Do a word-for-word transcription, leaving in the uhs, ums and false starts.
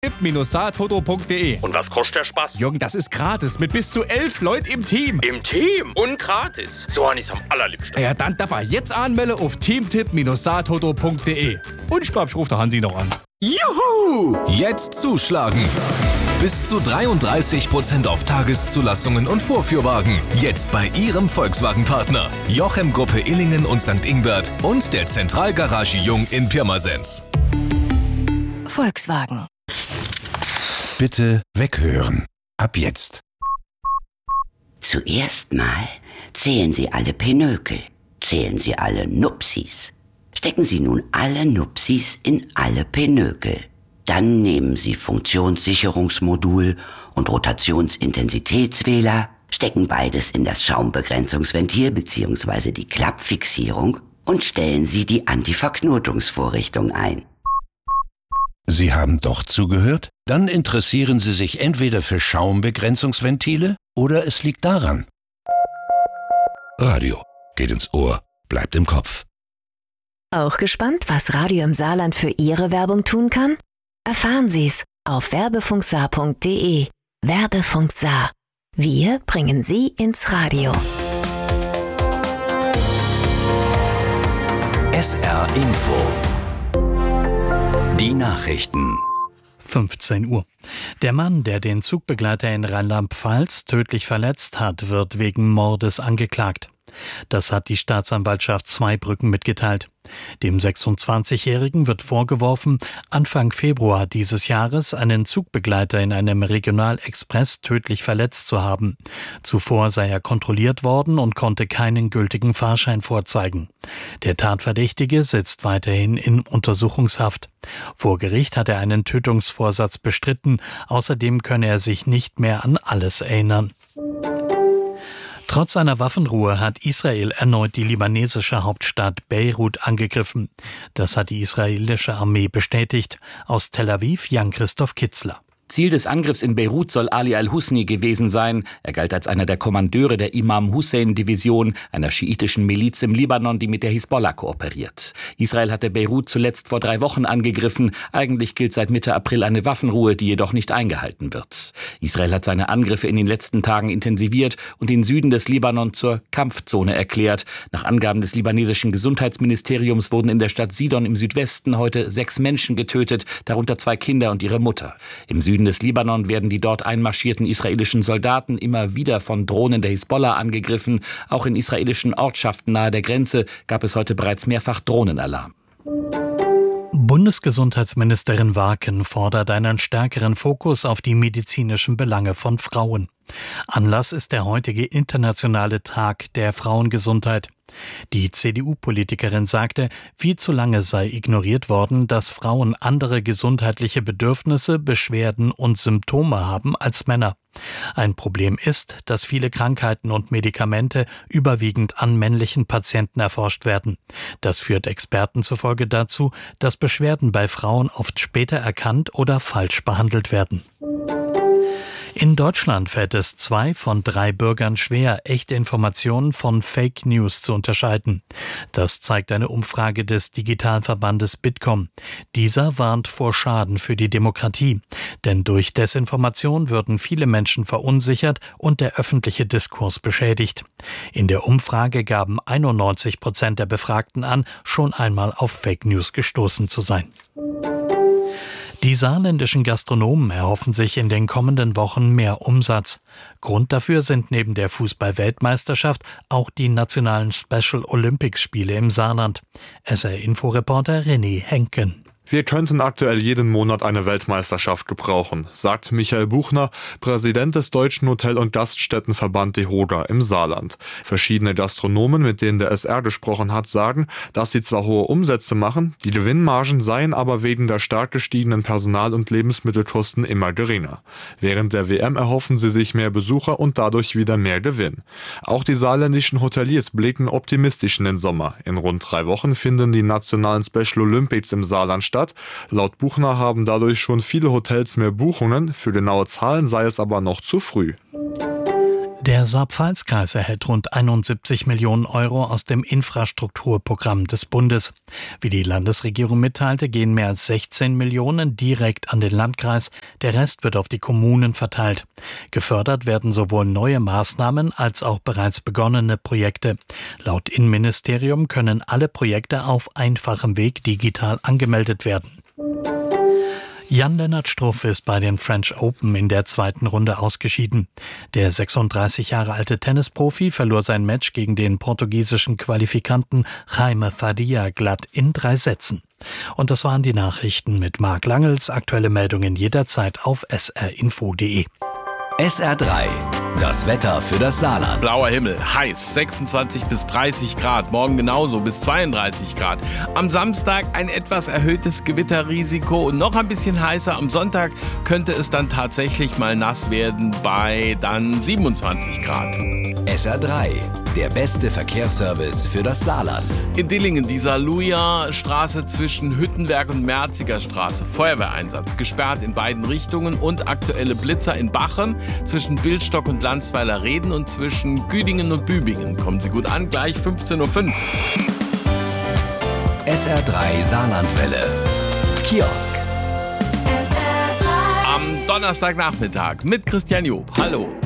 Tipp-Saathoto punkt de. Und was kostet der Spaß? Jürgen, das ist gratis mit bis zu elf Leuten im Team. Im Team? Und gratis? So habe ich's am allerliebsten. Ja, dann dabei jetzt anmelde auf teamtipp-saathoto punkt de. Und ich glaube, ich rufe der Hansi noch an. Juhu! Jetzt zuschlagen! Bis zu dreiunddreißig Prozent auf Tageszulassungen und Vorführwagen. Jetzt bei Ihrem Volkswagen-Partner. Jochem Gruppe Illingen und Sankt Ingbert und der Zentralgarage Jung in Pirmasens. Volkswagen. Bitte weghören. Ab jetzt. Zuerst mal zählen Sie alle Pinökel. Zählen Sie alle Nupsis. Stecken Sie nun alle Nupsis in alle Pinökel. Dann nehmen Sie Funktionssicherungsmodul und Rotationsintensitätswähler, stecken beides in das Schaumbegrenzungsventil bzw. die Klappfixierung und stellen Sie die Antiverknotungsvorrichtung ein. Sie haben doch zugehört? Dann interessieren Sie sich entweder für Schaumbegrenzungsventile oder es liegt daran. Radio geht ins Ohr, bleibt im Kopf. Auch gespannt, was Radio im Saarland für Ihre Werbung tun kann? Erfahren Sie's auf werbefunksaar punkt de. Werbefunk Saar. Wir bringen Sie ins Radio. S R Info. Die Nachrichten. fünfzehn Uhr. Der Mann, der den Zugbegleiter in Rheinland-Pfalz tödlich verletzt hat, wird wegen Mordes angeklagt. Das hat die Staatsanwaltschaft Zweibrücken mitgeteilt. Dem sechsundzwanzigjährigen wird vorgeworfen, Anfang Februar dieses Jahres einen Zugbegleiter in einem Regionalexpress tödlich verletzt zu haben. Zuvor sei er kontrolliert worden und konnte keinen gültigen Fahrschein vorzeigen. Der Tatverdächtige sitzt weiterhin in Untersuchungshaft. Vor Gericht hat er einen Tötungsvorsatz bestritten. Außerdem könne er sich nicht mehr an alles erinnern. Trotz einer Waffenruhe hat Israel erneut die libanesische Hauptstadt Beirut angegriffen. Das hat die israelische Armee bestätigt. Aus Tel Aviv Jan-Christoph Kitzler. Ziel des Angriffs in Beirut soll Ali al-Husni gewesen sein. Er galt als einer der Kommandeure der Imam Hussein-Division, einer schiitischen Miliz im Libanon, die mit der Hisbollah kooperiert. Israel hatte Beirut zuletzt vor drei Wochen angegriffen. Eigentlich gilt seit Mitte April eine Waffenruhe, die jedoch nicht eingehalten wird. Israel hat seine Angriffe in den letzten Tagen intensiviert und den Süden des Libanon zur Kampfzone erklärt. Nach Angaben des libanesischen Gesundheitsministeriums wurden in der Stadt Sidon im Südwesten heute sechs Menschen getötet, darunter zwei Kinder und ihre Mutter. Im Süden des Libanon werden die dort einmarschierten israelischen Soldaten immer wieder von Drohnen der Hisbollah angegriffen. Auch in israelischen Ortschaften nahe der Grenze gab es heute bereits mehrfach Drohnenalarm. Bundesgesundheitsministerin Warken fordert einen stärkeren Fokus auf die medizinischen Belange von Frauen. Anlass ist der heutige internationale Tag der Frauengesundheit. Die C D U-Politikerin sagte, viel zu lange sei ignoriert worden, dass Frauen andere gesundheitliche Bedürfnisse, Beschwerden und Symptome haben als Männer. Ein Problem ist, dass viele Krankheiten und Medikamente überwiegend an männlichen Patienten erforscht werden. Das führt Experten zufolge dazu, dass Beschwerden bei Frauen oft später erkannt oder falsch behandelt werden. In Deutschland fällt es zwei von drei Bürgern schwer, echte Informationen von Fake News zu unterscheiden. Das zeigt eine Umfrage des Digitalverbandes Bitkom. Dieser warnt vor Schaden für die Demokratie. Denn durch Desinformation würden viele Menschen verunsichert und der öffentliche Diskurs beschädigt. In der Umfrage gaben einundneunzig Prozent der Befragten an, schon einmal auf Fake News gestoßen zu sein. Die saarländischen Gastronomen erhoffen sich in den kommenden Wochen mehr Umsatz. Grund dafür sind neben der Fußball-Weltmeisterschaft auch die nationalen Special Olympics Spiele im Saarland. S R-Info-Reporter René Henken. Wir könnten aktuell jeden Monat eine Weltmeisterschaft gebrauchen, sagt Michael Buchner, Präsident des Deutschen Hotel- und Gaststättenverband DEHOGA im Saarland. Verschiedene Gastronomen, mit denen der S R gesprochen hat, sagen, dass sie zwar hohe Umsätze machen, die Gewinnmargen seien aber wegen der stark gestiegenen Personal- und Lebensmittelkosten immer geringer. Während der W M erhoffen sie sich mehr Besucher und dadurch wieder mehr Gewinn. Auch die saarländischen Hoteliers blicken optimistisch in den Sommer. In rund drei Wochen finden die nationalen Special Olympics im Saarland statt. Laut Buchner haben dadurch schon viele Hotels mehr Buchungen, für genaue Zahlen sei es aber noch zu früh. Der Saar-Pfalz-Kreis erhält rund einundsiebzig Millionen Euro aus dem Infrastrukturprogramm des Bundes. Wie die Landesregierung mitteilte, gehen mehr als sechzehn Millionen direkt an den Landkreis. Der Rest wird auf die Kommunen verteilt. Gefördert werden sowohl neue Maßnahmen als auch bereits begonnene Projekte. Laut Innenministerium können alle Projekte auf einfachem Weg digital angemeldet werden. Jan-Lennart Struff ist bei den French Open in der zweiten Runde ausgeschieden. Der sechsunddreißig Jahre alte Tennisprofi verlor sein Match gegen den portugiesischen Qualifikanten Jaime Faria glatt in drei Sätzen. Und das waren die Nachrichten mit Marc Langels. Aktuelle Meldungen jederzeit auf s r info punkt d e. S R drei, das Wetter für das Saarland. Blauer Himmel, heiß, sechsundzwanzig bis dreißig Grad, morgen genauso bis zweiunddreißig Grad. Am Samstag ein etwas erhöhtes Gewitterrisiko und noch ein bisschen heißer. Am Sonntag könnte es dann tatsächlich mal nass werden bei dann siebenundzwanzig Grad. S R drei, der beste Verkehrsservice für das Saarland. In Dillingen, die Saarlouis-Straße zwischen Hüttenberg und Merziger Straße. Feuerwehreinsatz, gesperrt in beiden Richtungen und aktuelle Blitzer in Bachen zwischen Bildstock und Landsweiler Reden und zwischen Güdingen und Bübingen. Kommen Sie gut an, gleich fünfzehn Uhr fünf. S R drei Saarlandwelle. Kiosk. Am Donnerstagnachmittag mit Christian Job. Hallo.